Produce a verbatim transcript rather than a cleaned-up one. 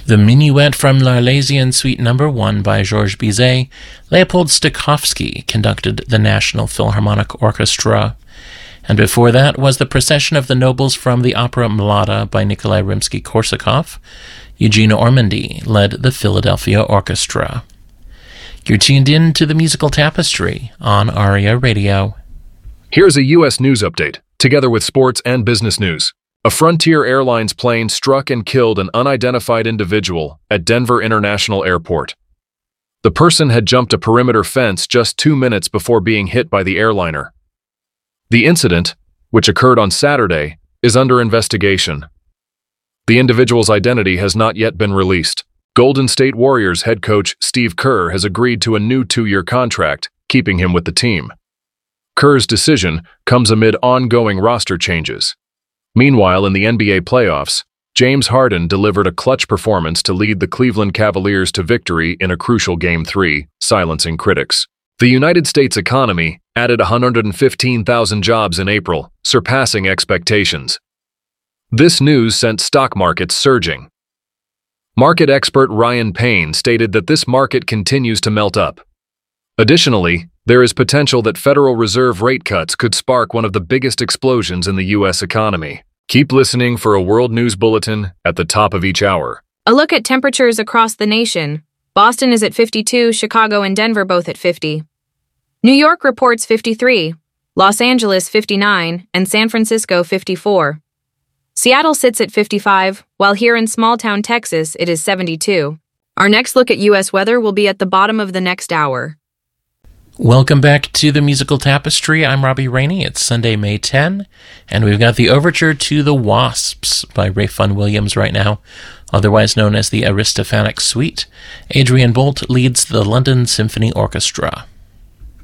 The Minuet from L'Arlésienne Suite Number one by Georges Bizet. Leopold Stokowski conducted the National Philharmonic Orchestra. And before that was the Procession of the Nobles from the opera Mlada by Nikolai Rimsky-Korsakov. Eugene Ormandy led the Philadelphia Orchestra. You're tuned in to the Musical Tapestry on ARIA Radio. Here's a U S news update, together with sports and business news. A Frontier Airlines plane struck and killed an unidentified individual at Denver International Airport. The person had jumped a perimeter fence just two minutes before being hit by the airliner. The incident, which occurred on Saturday, is under investigation. The individual's identity has not yet been released. Golden State Warriors head coach Steve Kerr has agreed to a new two-year contract, keeping him with the team. Kerr's decision comes amid ongoing roster changes. Meanwhile, in the N B A playoffs, James Harden delivered a clutch performance to lead the Cleveland Cavaliers to victory in a crucial Game three, silencing critics. The United States economy added one hundred fifteen thousand jobs in April, surpassing expectations. This news sent stock markets surging. Market expert Ryan Payne stated that this market continues to melt up. Additionally, there is potential that Federal Reserve rate cuts could spark one of the biggest explosions in the U S economy. Keep listening for a World News Bulletin at the top of each hour. A look at temperatures across the nation. Boston is at fifty-two, Chicago and Denver both at fifty. New York reports fifty-three, Los Angeles fifty-nine, and San Francisco fifty-four. Seattle sits at fifty-five, while here in small-town Texas it is seventy-two. Our next look at U S weather will be at the bottom of the next hour. Welcome back to the Musical Tapestry. I'm Robbie Rainey. It's Sunday, May tenth, and we've got the overture to The Wasps by Ralph Vaughan Williams right now, otherwise known as the Aristophanic Suite. Adrian Bolt leads the London Symphony Orchestra.